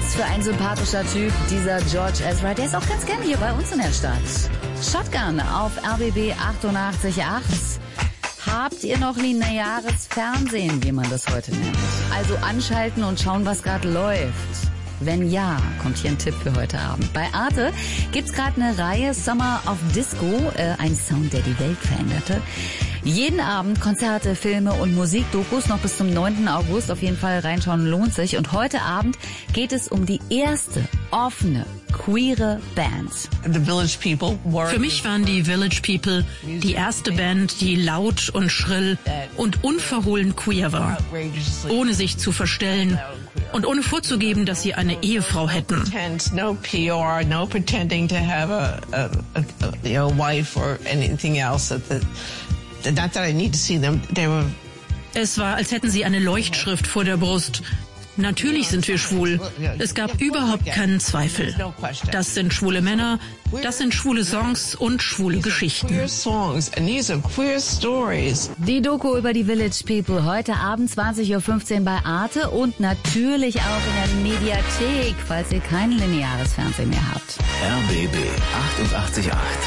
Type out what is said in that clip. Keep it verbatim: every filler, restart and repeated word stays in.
Was für ein sympathischer Typ, dieser George Ezra. Der ist auch ganz gern hier bei uns in der Stadt. Shotgun auf R B B achtundachtzig Komma acht. Habt ihr noch lineares Fernsehen, wie man das heute nennt? Also anschalten und schauen, was gerade läuft. Wenn ja, kommt hier ein Tipp für heute Abend. Bei Arte gibt's gerade eine Reihe Summer of Disco, äh, ein Sound, der die Welt veränderte. Jeden Abend Konzerte, Filme und Musikdokus noch bis zum neunten August. Auf jeden Fall reinschauen lohnt sich. Und heute Abend geht es um die erste offene, queere Band. Für mich waren die Village People die erste Band, die laut und schrill und unverhohlen queer war. Ohne sich zu verstellen und ohne vorzugeben, dass sie eine Ehefrau hätten. No P R, no pretending to have a, a, a, a wife or anything else. Not that I need to see them. They were. Es war, als hätten sie eine Leuchtschrift vor der Brust. Natürlich sind wir schwul. Es gab überhaupt keinen Zweifel. Das sind schwule Männer, das sind schwule Songs und schwule Geschichten. Die Doku über die Village People heute Abend zwanzig Uhr fünfzehn bei Arte und natürlich auch in der Mediathek, falls ihr kein lineares Fernsehen mehr habt. R B B achtundachtzig Komma acht.